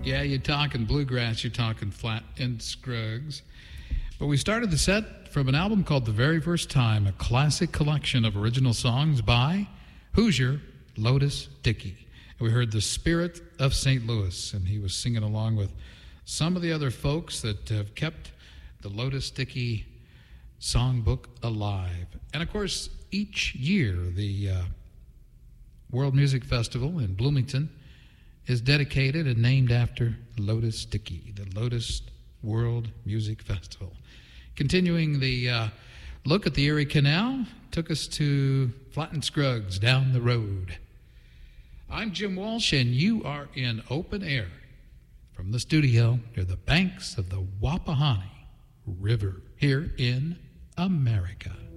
Yeah, you're talking bluegrass, you're talking Flat and Scruggs. But we started the set from an album called The Very First Time, a classic collection of original songs by Hoosier Lotus Dickey. And we heard The Spirit of St. Louis, and he was singing along with some of the other folks that have kept the Lotus Dickey songbook alive. And of course, each year, the World Music Festival in Bloomington is dedicated and named after Lotus Dickey, the Lotus World Music Festival. Continuing the look at the Erie Canal, took us to Flat and Scruggs down the road. I'm Jim Walsh, and you are in Open Air from the studio near the banks of the Wapahani River here in America.